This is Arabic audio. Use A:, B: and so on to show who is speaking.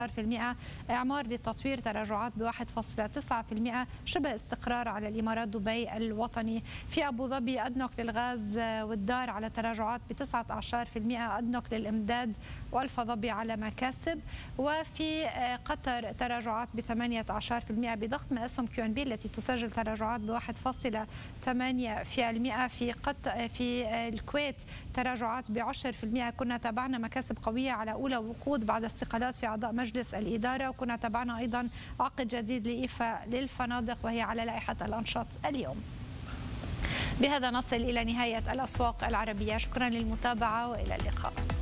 A: إعمار للتطوير تراجعات ب1.9%، شبه استقرار على الإمارات دبي الوطني. في أبو ظبي أدنوك للغاز والدار على تراجعات ب19%، أدنوك للإمداد والفضبي على مكاسب. وفي قطر تراجعات ب18% بضغط من أسهم QNB التي تسجل تراجعات ب1.8%. في الكويت تراجعات ب10%. كنا تابعنا مكاسب قوية على أولى وقود بعد استقالات في أعضاء مجلس الإدارة، وكنا تابعنا أيضا عقد جديد لإيفاء للفنادق وهي على لائحة الأنشطة اليوم. بهذا نصل إلى نهاية الأسواق العربية، شكرا للمتابعة وإلى اللقاء.